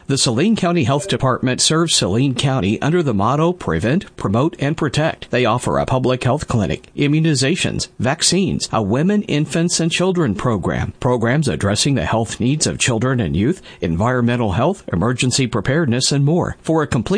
The Saline County Health Department serves Saline County under the motto Prevent, Promote, and Protect. They offer a public health clinic, immunizations, vaccines, a women, infants, and children program, programs addressing the health needs of children and youth, environmental health, emergency preparedness, and more. For a complete